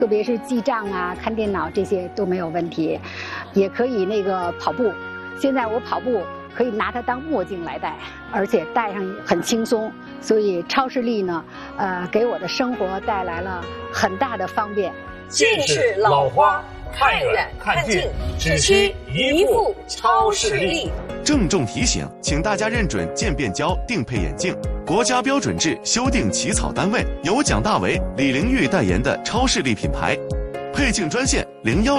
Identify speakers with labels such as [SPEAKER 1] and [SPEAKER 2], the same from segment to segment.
[SPEAKER 1] 特别是记账啊、看电脑这些都没有问题，也可以那个跑步。现在我跑步可以拿它当墨镜来戴，而且戴上很轻松。所以超视力呢，给我的生活带来了很大的方便。
[SPEAKER 2] 近视老花，看远看近，只需一副超视力。
[SPEAKER 3] 郑重提醒，请大家认准渐变焦定配眼镜，国家标准制修订起草单位，由蒋大为、李玲玉代言的超视力品牌。配镜专线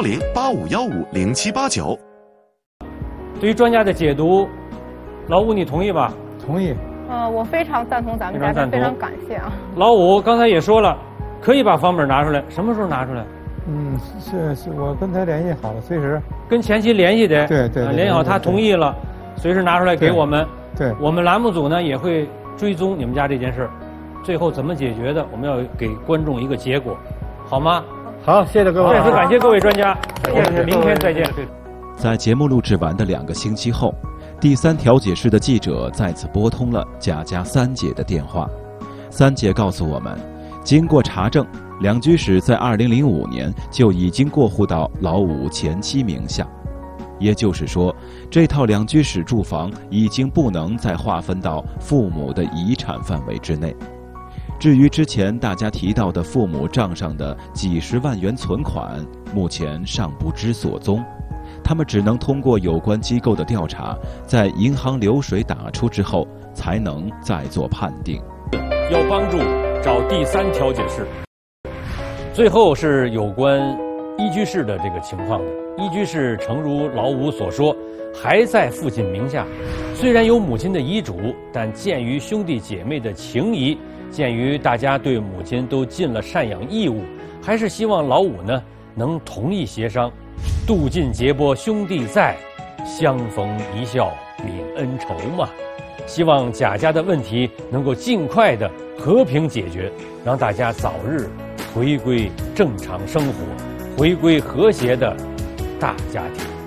[SPEAKER 3] 01085150789。
[SPEAKER 4] 对于专家的解读，老五你同意吧？
[SPEAKER 5] 同意。
[SPEAKER 6] 我非常赞同咱们家长，非常感谢啊。
[SPEAKER 4] 老五刚才也说了，可以把房本拿出来，什么时候拿出来？
[SPEAKER 5] 是我跟他联系好了，随时
[SPEAKER 4] 跟前妻联系的。
[SPEAKER 5] 对，
[SPEAKER 4] 联系好，他同意了，随时拿出来给我们。
[SPEAKER 5] 对，
[SPEAKER 4] 我们栏目组呢也会追踪你们家这件事，最后怎么解决的，我们要给观众一个结果，好吗？
[SPEAKER 5] 好，谢谢各位，
[SPEAKER 4] 再次感谢各位专家，明天再见。
[SPEAKER 7] 在节目录制完的2个星期后，第3调解室的记者再次拨通了贾家三姐的电话。三姐告诉我们，经过查证，两居室在2005年就已经过户到老五前妻名下，也就是说，这套两居室住房已经不能再划分到父母的遗产范围之内。至于之前大家提到的父母账上的几十万元存款，目前尚不知所踪，他们只能通过有关机构的调查，在银行流水打出之后，才能再做判定。
[SPEAKER 4] 要帮助找第3调解室。最后是有关一居室的这个情况的。一居室诚如老五所说，还在父亲名下，虽然有母亲的遗嘱，但鉴于兄弟姐妹的情谊，鉴于大家对母亲都尽了赡养义务，还是希望老五呢能同意协商，渡尽劫波兄弟在，相逢一笑泯恩仇嘛。希望贾家的问题能够尽快的和平解决，让大家早日回归正常生活，回归和谐的大家庭。